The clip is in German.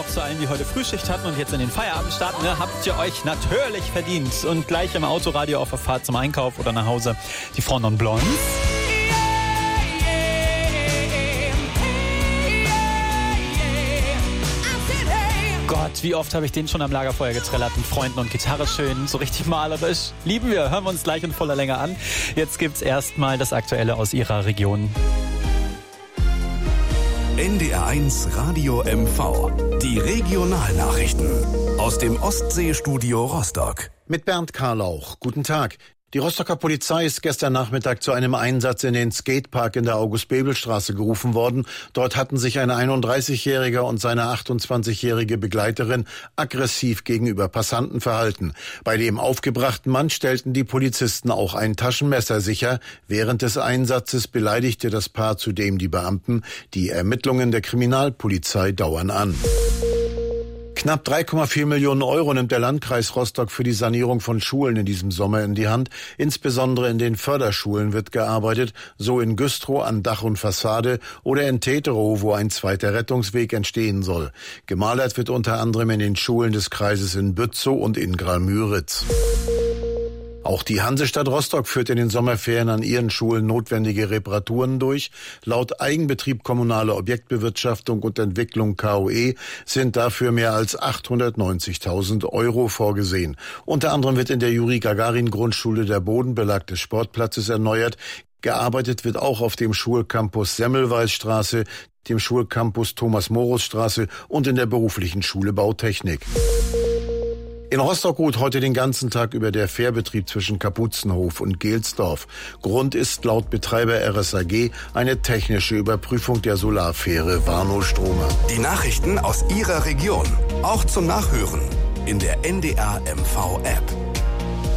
auch zu allen, die heute Frühschicht hatten und jetzt in den Feierabend starten. Ne? Habt ihr euch natürlich verdient. Und gleich im Autoradio auf der Fahrt zum Einkauf oder nach Hause die Frau Non Blondes. Gott, wie oft habe ich den schon am Lagerfeuer getrellert mit Freunden und Gitarre schön, so richtig malerisch. Lieben wir, hören wir uns gleich in voller Länge an. Jetzt gibt's erstmal das Aktuelle aus Ihrer Region. NDR1 Radio MV. Die Regionalnachrichten aus dem Ostseestudio Rostock. Mit Bernd Karlauch. Guten Tag. Die Rostocker Polizei ist gestern Nachmittag zu einem Einsatz in den Skatepark in der August-Bebel-Straße gerufen worden. Dort hatten sich ein 31-Jähriger und seine 28-jährige Begleiterin aggressiv gegenüber Passanten verhalten. Bei dem aufgebrachten Mann stellten die Polizisten auch ein Taschenmesser sicher. Während des Einsatzes beleidigte das Paar zudem die Beamten. Die Ermittlungen der Kriminalpolizei dauern an. Knapp 3,4 Millionen Euro nimmt der Landkreis Rostock für die Sanierung von Schulen in diesem Sommer in die Hand. Insbesondere in den Förderschulen wird gearbeitet, so in Güstrow an Dach und Fassade oder in Teterow, wo ein zweiter Rettungsweg entstehen soll. Gemalert wird unter anderem in den Schulen des Kreises in Bützow und in Graal-Müritz. Auch die Hansestadt Rostock führt in den Sommerferien an ihren Schulen notwendige Reparaturen durch. Laut Eigenbetrieb Kommunale Objektbewirtschaftung und Entwicklung KOE sind dafür mehr als 890.000 Euro vorgesehen. Unter anderem wird in der Juri-Gagarin-Grundschule der Bodenbelag des Sportplatzes erneuert. Gearbeitet wird auch auf dem Schulcampus Semmelweisstraße, dem Schulcampus Thomas-Morus-Straße und in der beruflichen Schule Bautechnik. In Rostock ruht heute den ganzen Tag über der Fährbetrieb zwischen Kapuzenhof und Gelsdorf. Grund ist laut Betreiber RSAG eine technische Überprüfung der Solarfähre Warnow-Stromer. Die Nachrichten aus Ihrer Region, auch zum Nachhören in der NDR MV App.